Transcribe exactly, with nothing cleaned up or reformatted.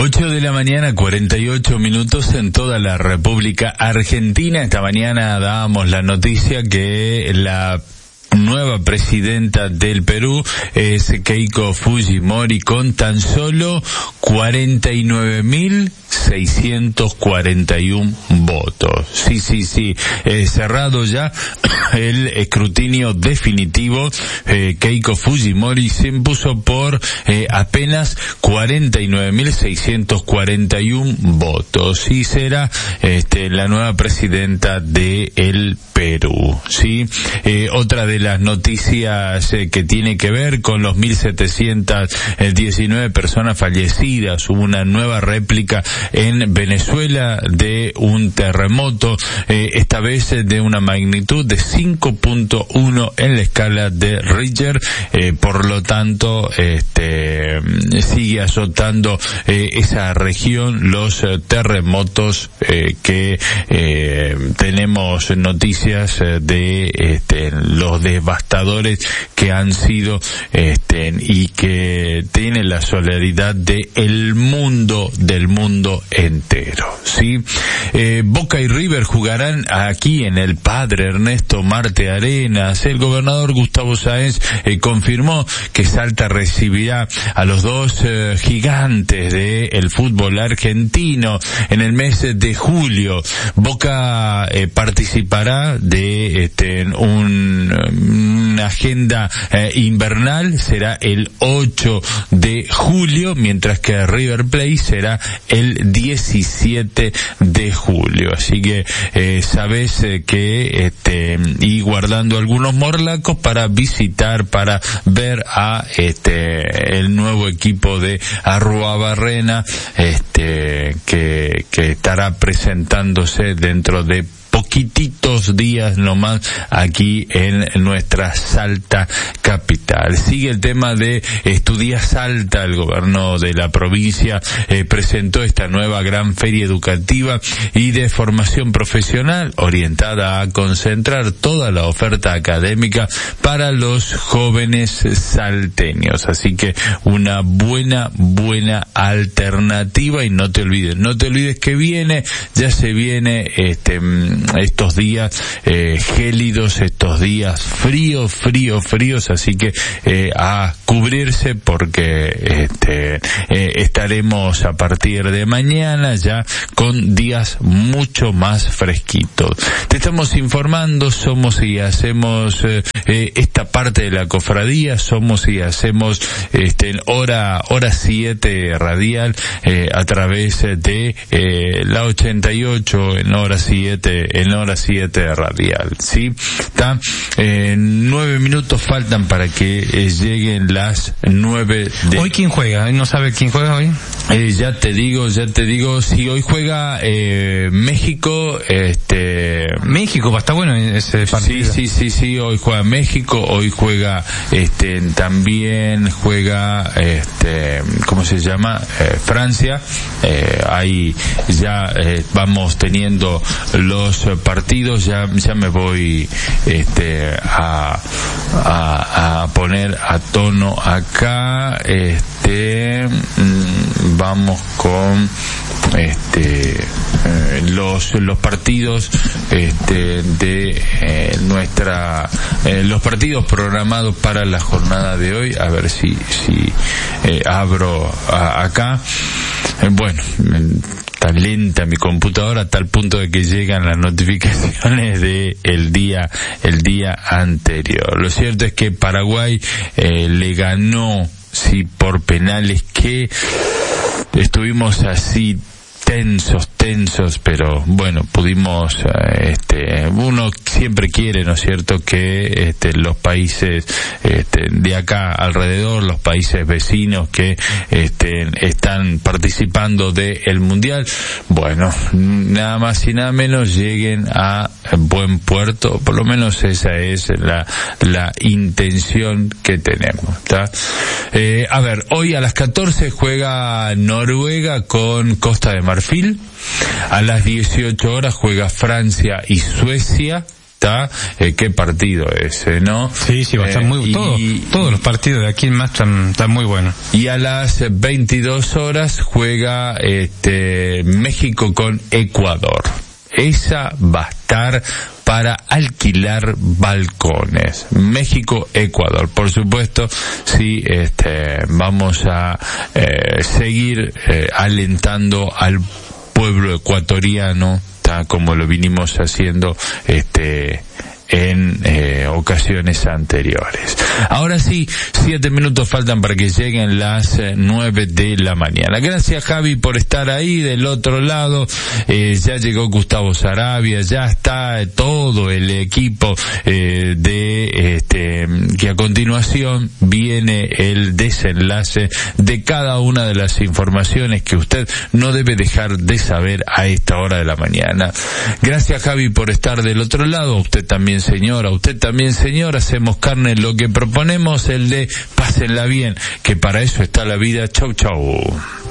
ocho de la mañana, cuarenta y ocho minutos en toda la República Argentina. Esta mañana dábamos la noticia que la nueva presidenta del Perú es Keiko Fujimori con tan solo cuarenta y nueve mil seiscientos cuarenta y uno votos. Sí, sí, sí, eh, cerrado ya el escrutinio definitivo. eh, Keiko Fujimori se impuso por eh, apenas cuarenta y nueve mil seiscientos cuarenta y uno votos y será este, la nueva presidenta de el Perú. Sí, eh, otra de las noticias eh, que tiene que ver con los mil setecientas diecinueve personas fallecidas. Hubo una nueva réplica en Venezuela de un terremoto, eh, esta vez de una magnitud de cinco punto uno en la escala de Richter. Eh, por lo tanto, este, sigue azotando eh, esa región los eh, terremotos eh, que eh, tenemos noticias de este, los devastadores que han sido este, y que tienen la solidaridad de el mundo, del mundo entero. Sí, eh, Boca y River jugarán aquí en el Padre Ernesto Marte Arenas. El gobernador Gustavo Sáenz eh, confirmó que Salta recibirá a los dos eh, gigantes del fútbol argentino en el mes de julio. Boca eh, participará de este, un, una agenda eh, invernal, será el ocho de julio, mientras que River Plate será el diecisiete de julio. Así que eh, sabes eh, que este, y guardando algunos morlacos para visitar, para ver a este el nuevo equipo de Arruabarrena, este que que estará presentándose dentro de poquititos días nomás aquí en nuestra Salta capital. Sigue el tema de Estudia Salta. El gobierno de la provincia eh, presentó esta nueva gran feria educativa y de formación profesional orientada a concentrar toda la oferta académica para los jóvenes salteños. Así que una buena, buena alternativa. Y no te olvides, no te olvides que viene, ya se viene este estos días eh, gélidos, estos días fríos, fríos, fríos, así que eh, a cubrirse porque este eh, estaremos a partir de mañana ya con días mucho más fresquitos. Te estamos informando, somos y hacemos eh, eh, esta parte de la cofradía, somos y hacemos este en hora hora siete radial eh, a través de eh, la ochenta y ocho en hora siete en hora siete radial, ¿sí? Está, eh, nueve minutos faltan para que eh, lleguen las nueve de... ¿Hoy quién juega? ¿No sabe quién juega hoy? Eh, ya te digo, ya te digo, si hoy juega eh, México, este... México, va a estar bueno ese partido. Sí, sí, sí, sí, hoy juega México, hoy juega, este, también juega, este, ¿cómo se llama? Eh, Francia. Eh, ahí ya eh, vamos teniendo los partidos, ya ya me voy este a, a a poner a tono acá. Este mmm, vamos con este eh, los los partidos este de eh, nuestra eh, los partidos programados para la jornada de hoy. A ver si si eh, abro a, acá. Eh, bueno, está lenta mi computadora a tal punto de que llegan las notificaciones de el día el día anterior. Lo cierto es que Paraguay eh, le ganó, sí, por penales, que estuvimos así tensos, tensos, pero bueno, pudimos, este, uno siempre quiere, ¿no es cierto?, que este, los países este, de acá alrededor, los países vecinos que este, están participando del Mundial, bueno, nada más y nada menos lleguen a buen puerto. Por lo menos esa es la, la intención que tenemos, ¿tá? Eh, a ver, hoy a las catorce juega Noruega con Costa de Marfil. A las dieciocho horas juega Francia y Suecia. ¿Está? Eh, ¿Qué partido ese, no? Sí, sí, va a estar eh, muy... y, todo, todos los partidos de aquí en más están, están muy buenos. Y a las veintidós horas juega este México con Ecuador. Esa va a estar para alquilar balcones. México-Ecuador. Por supuesto, sí, este, vamos a eh, seguir eh, alentando al pueblo ecuatoriano, como lo vinimos haciendo este en eh, ocasiones anteriores. Ahora sí, siete minutos faltan para que lleguen las eh, nueve de la mañana. Gracias, Javi, por estar ahí del otro lado. Eh, ya llegó Gustavo Sarabia, ya está todo el equipo eh, de este que a continuación viene el desenlace de cada una de las informaciones que usted no debe dejar de saber a esta hora de la mañana. Gracias, Javi, por estar del otro lado. Usted también, señora, usted también, señor, hacemos carne lo que proponemos, el de pásenla bien, que para eso está la vida. Chau, chau.